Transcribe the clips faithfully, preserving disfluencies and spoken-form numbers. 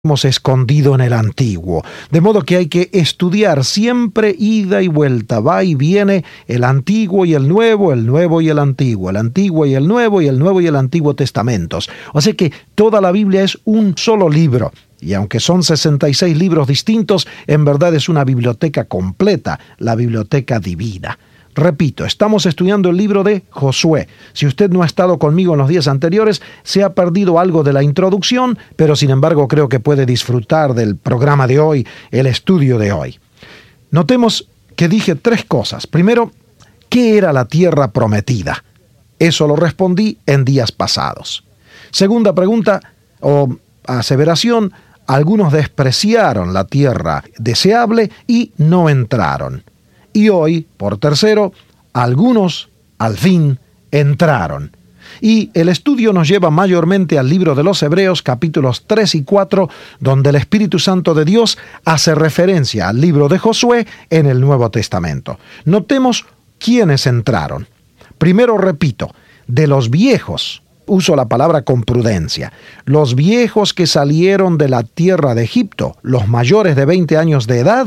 hemos escondido en el antiguo. De modo que hay que estudiar siempre ida y vuelta, va y viene el antiguo y el nuevo, el nuevo y el antiguo, el antiguo y el nuevo y el nuevo y el antiguo testamentos. O sea que toda la Biblia es un solo libro. Y aunque son sesenta y seis libros distintos, en verdad es una biblioteca completa, la biblioteca divina. Repito, estamos estudiando el libro de Josué. Si usted no ha estado conmigo en los días anteriores, se ha perdido algo de la introducción, pero sin embargo creo que puede disfrutar del programa de hoy, el estudio de hoy. Notemos que dije tres cosas. Primero, ¿qué era la tierra prometida? Eso lo respondí en días pasados. Segunda pregunta o aseveración, algunos despreciaron la tierra deseable y no entraron. Y hoy, por tercero, algunos, al fin, entraron. Y el estudio nos lleva mayormente al libro de los Hebreos, capítulos tres y cuatro, donde el Espíritu Santo de Dios hace referencia al libro de Josué en el Nuevo Testamento. Notemos quiénes entraron. Primero, repito, de los viejos, uso la palabra con prudencia, los viejos que salieron de la tierra de Egipto, los mayores de veinte años de edad,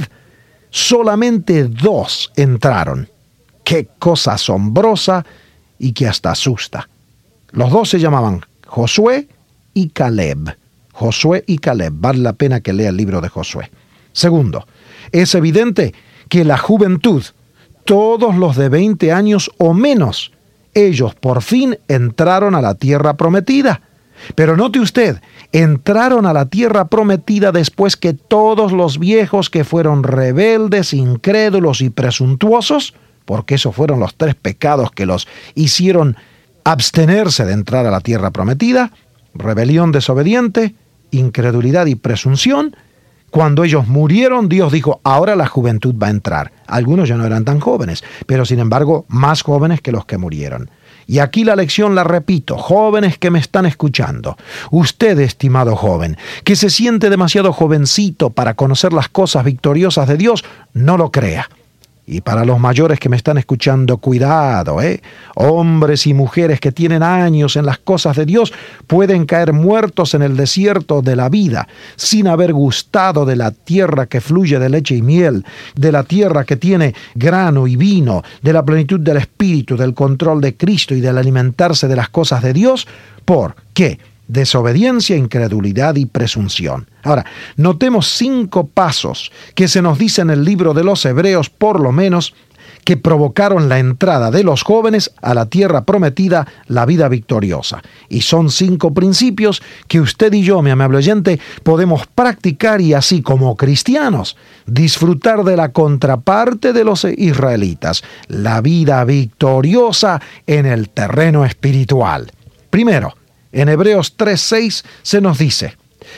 solamente dos entraron. ¡Qué cosa asombrosa y que hasta asusta! Los dos se llamaban Josué y Caleb. Josué y Caleb. Vale la pena que lea el libro de Josué. Segundo, es evidente que la juventud, todos los de veinte años o menos, ellos por fin entraron a la tierra prometida. Pero note usted, entraron a la tierra prometida después que todos los viejos que fueron rebeldes, incrédulos y presuntuosos, porque esos fueron los tres pecados que los hicieron abstenerse de entrar a la tierra prometida, rebelión desobediente, incredulidad y presunción. Cuando ellos murieron, Dios dijo, ahora la juventud va a entrar. Algunos ya no eran tan jóvenes, pero sin embargo más jóvenes que los que murieron. Y aquí la lección la repito, jóvenes que me están escuchando. Usted, estimado joven, que se siente demasiado jovencito para conocer las cosas victoriosas de Dios, no lo crea. Y para los mayores que me están escuchando, cuidado, ¿eh? Hombres y mujeres que tienen años en las cosas de Dios pueden caer muertos en el desierto de la vida, sin haber gustado de la tierra que fluye de leche y miel, de la tierra que tiene grano y vino, de la plenitud del Espíritu, del control de Cristo y del alimentarse de las cosas de Dios. ¿Por qué? Desobediencia, incredulidad y presunción. Ahora, notemos cinco pasos que se nos dice en el libro de los Hebreos, por lo menos, que provocaron la entrada de los jóvenes a la tierra prometida, la vida victoriosa. Y son cinco principios que usted y yo, mi amable oyente, podemos practicar y así como cristianos, disfrutar de la contraparte de los israelitas, la vida victoriosa en el terreno espiritual. Primero, en Hebreos tres seis se nos dice,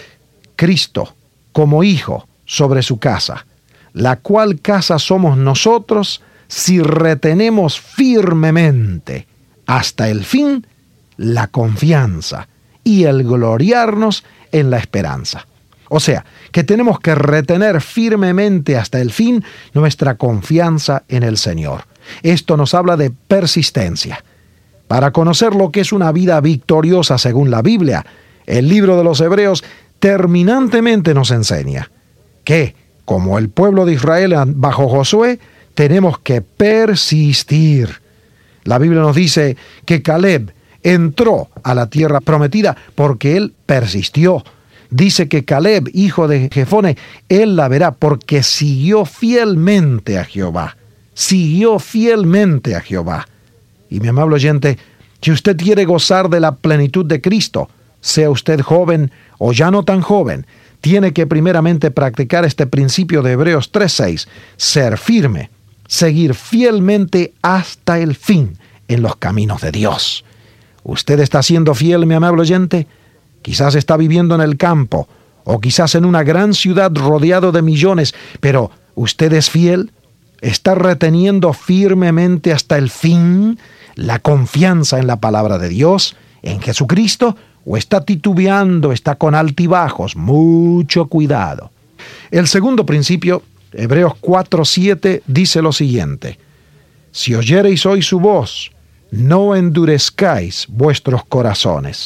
Cristo como hijo sobre su casa, la cual casa somos nosotros si retenemos firmemente hasta el fin la confianza y el gloriarnos en la esperanza. O sea, que tenemos que retener firmemente hasta el fin nuestra confianza en el Señor. Esto nos habla de persistencia. Para conocer lo que es una vida victoriosa según la Biblia, el libro de los Hebreos terminantemente nos enseña que, como el pueblo de Israel bajo Josué, tenemos que persistir. La Biblia nos dice que Caleb entró a la tierra prometida porque él persistió. Dice que Caleb, hijo de Jefone, él la verá porque siguió fielmente a Jehová. Siguió fielmente a Jehová. Y mi amable oyente, si usted quiere gozar de la plenitud de Cristo, sea usted joven o ya no tan joven, tiene que primeramente practicar este principio de Hebreos tres seis, ser firme, seguir fielmente hasta el fin en los caminos de Dios. ¿Usted está siendo fiel, mi amable oyente? Quizás está viviendo en el campo, o quizás en una gran ciudad rodeado de millones, pero ¿usted es fiel? ¿Está reteniendo firmemente hasta el fin la confianza en la palabra de Dios, en Jesucristo, o está titubeando, está con altibajos? Mucho cuidado. El segundo principio, Hebreos cuatro siete, dice lo siguiente: si oyereis hoy su voz, no endurezcáis vuestros corazones.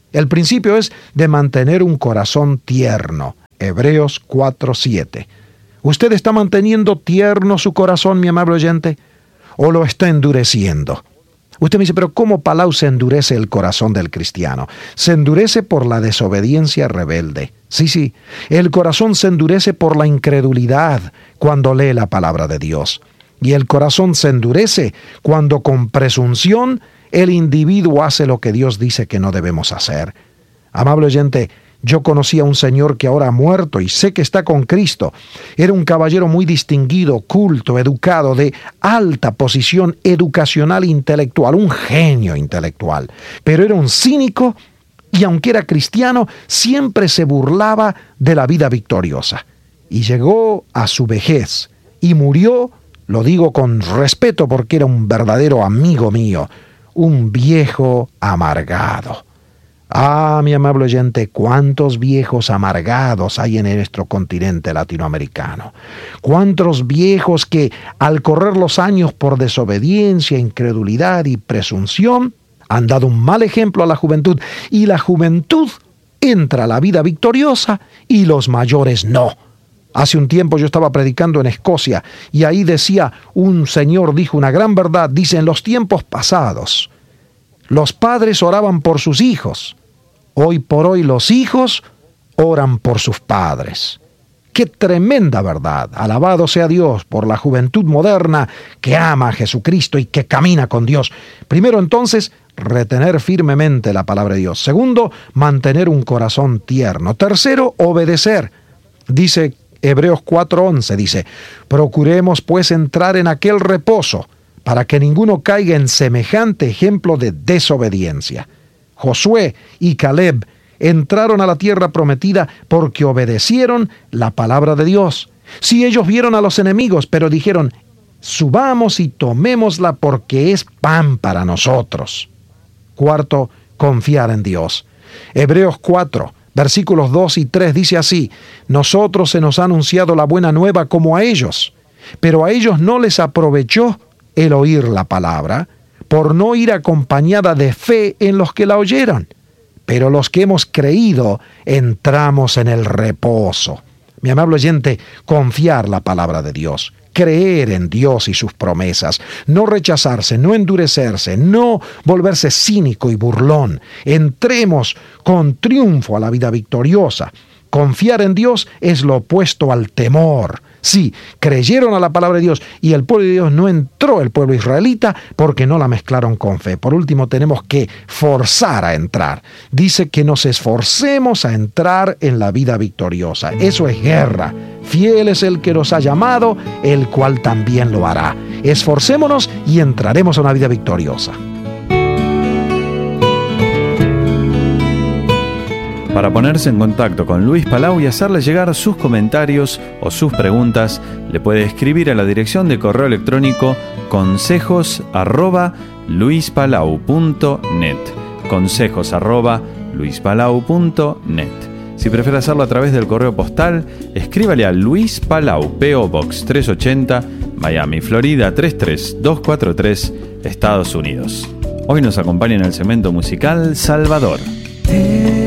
El principio es de mantener un corazón tierno. Hebreos cuatro siete. ¿Usted está manteniendo tierno su corazón, mi amable oyente? ¿O lo está endureciendo? Usted me dice, pero ¿cómo Palau se endurece el corazón del cristiano? Se endurece por la desobediencia rebelde. Sí, sí, el corazón se endurece por la incredulidad cuando lee la palabra de Dios. Y el corazón se endurece cuando con presunción el individuo hace lo que Dios dice que no debemos hacer. Amable oyente, yo conocí a un señor que ahora ha muerto y sé que está con Cristo. Era un caballero muy distinguido, culto, educado, de alta posición educacional e intelectual, un genio intelectual. Pero era un cínico y aunque era cristiano, siempre se burlaba de la vida victoriosa. Y llegó a su vejez y murió, lo digo con respeto porque era un verdadero amigo mío, un viejo amargado. Ah, mi amable oyente, cuántos viejos amargados hay en nuestro continente latinoamericano. Cuántos viejos que, al correr los años por desobediencia, incredulidad y presunción, han dado un mal ejemplo a la juventud. Y la juventud entra a la vida victoriosa y los mayores no. Hace un tiempo yo estaba predicando en Escocia y ahí decía, un señor dijo una gran verdad, dice, en los tiempos pasados, los padres oraban por sus hijos. Hoy por hoy los hijos oran por sus padres. ¡Qué tremenda verdad! Alabado sea Dios por la juventud moderna que ama a Jesucristo y que camina con Dios. Primero entonces, retener firmemente la palabra de Dios. Segundo, mantener un corazón tierno. Tercero, obedecer. Dice Hebreos cuatro once, dice, procuremos pues entrar en aquel reposo, para que ninguno caiga en semejante ejemplo de desobediencia. Josué y Caleb entraron a la tierra prometida porque obedecieron la palabra de Dios. Sí, ellos vieron a los enemigos, pero dijeron, subamos y tomémosla porque es pan para nosotros. Cuarto, confiar en Dios. Hebreos cuatro, versículos dos y tres dice así, nosotros se nos ha anunciado la buena nueva como a ellos, pero a ellos no les aprovechó el oír la palabra, por no ir acompañada de fe en los que la oyeron. Pero los que hemos creído, entramos en el reposo. Mi amable oyente, confiar la palabra de Dios, creer en Dios y sus promesas, no rechazarse, no endurecerse, no volverse cínico y burlón. Entremos con triunfo a la vida victoriosa. Confiar en Dios es lo opuesto al temor. Sí, creyeron a la palabra de Dios y el pueblo de Dios no entró, el pueblo israelita, porque no la mezclaron con fe. Por último, tenemos que forzar a entrar. Dice que nos esforcemos a entrar en la vida victoriosa. Eso es guerra. Fiel es el que nos ha llamado, el cual también lo hará. Esforcémonos y entraremos a una vida victoriosa. Para ponerse en contacto con Luis Palau y hacerle llegar sus comentarios o sus preguntas, le puede escribir a la dirección de correo electrónico consejos arroba luispalau punto net. Consejos arroba luispalau punto net. Si prefiere hacerlo a través del correo postal, escríbale a Luis Palau, P O Box trescientos ochenta, Miami, Florida tres tres dos cuatro tres, Estados Unidos. Hoy nos acompaña en el segmento musical Salvador.